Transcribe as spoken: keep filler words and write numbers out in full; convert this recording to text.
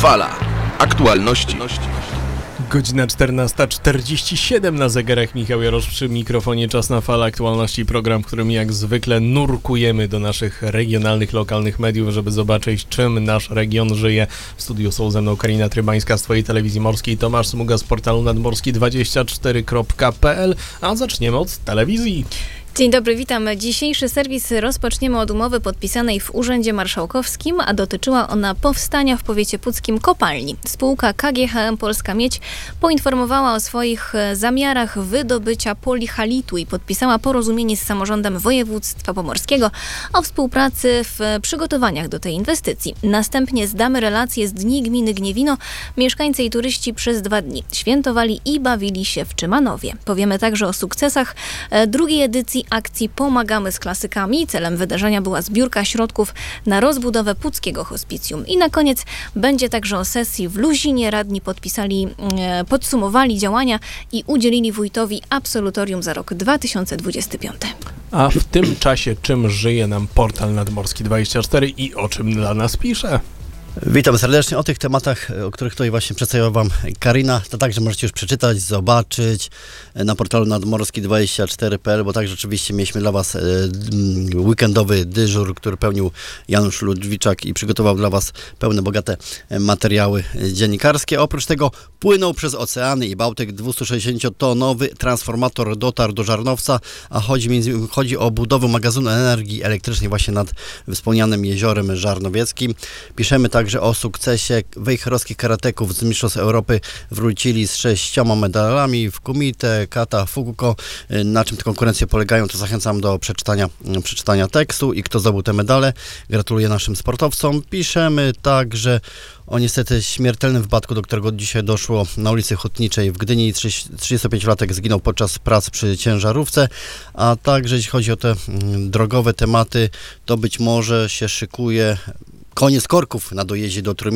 Fala. Aktualności. Godzina czternasta czterdzieści siedem na zegarach. Michał Jarosz przy mikrofonie. Czas na Falę Aktualności. Program, w którym jak zwykle nurkujemy do naszych regionalnych, lokalnych mediów, żeby zobaczyć, czym nasz region żyje. W studiu są ze mną Karina Trybańska z Twojej Telewizji Morskiej, Tomasz Smuga z portalu nadmorski dwadzieścia cztery kropka p l, a zaczniemy od telewizji. Dzień dobry, witam. Dzisiejszy serwis rozpoczniemy od umowy podpisanej w Urzędzie Marszałkowskim, a dotyczyła ona powstania w powiecie puckim kopalni. Spółka K G H M Polska Miedź poinformowała o swoich zamiarach wydobycia polihalitu i podpisała porozumienie z samorządem województwa pomorskiego o współpracy w przygotowaniach do tej inwestycji. Następnie zdamy relacje z Dni Gminy Gniewino. Mieszkańcy i turyści przez dwa dni świętowali i bawili się w Czymanowie. Powiemy także o sukcesach drugiej edycji akcji Pomagamy z klasykami. Celem wydarzenia była zbiórka środków na rozbudowę puckiego hospicjum. I na koniec będzie także o sesji w Luzinie. Radni podpisali, podsumowali działania i udzielili wójtowi absolutorium za rok dwa tysiące dwudziesty piąty. A w tym czasie czym żyje nam portal nadmorski dwadzieścia cztery i o czym dla nas pisze? Witam serdecznie. O tych tematach, o których tutaj właśnie przedstawiła Wam Karina, to także możecie już przeczytać, zobaczyć na portalu nadmorski dwadzieścia cztery kropka p l, bo także oczywiście mieliśmy dla Was weekendowy dyżur, który pełnił Janusz Ludwiczak i przygotował dla Was pełne, bogate materiały dziennikarskie. Oprócz tego płynął przez oceany i Bałtyk dwustuszesdziesięciotonowy transformator dotarł do Żarnowca, a chodzi, między, chodzi o budowę magazynu energii elektrycznej właśnie nad wspomnianym jeziorem żarnowieckim. Piszemy tak Także o sukcesie wejherowskich karateków z Mistrzostw Europy. Wrócili z sześcioma medalami w kumite, kata, fukuko. Na czym te konkurencje polegają, to zachęcam do przeczytania, przeczytania tekstu i kto zdobył te medale. Gratuluję naszym sportowcom. Piszemy także o niestety śmiertelnym wypadku, do którego dzisiaj doszło na ulicy Hutniczej w Gdyni. trzydziestopięciolatek zginął podczas prac przy ciężarówce, a także jeśli chodzi o te drogowe tematy, to być może się szykuje koniec korków na dojeździe do Trójmiasta.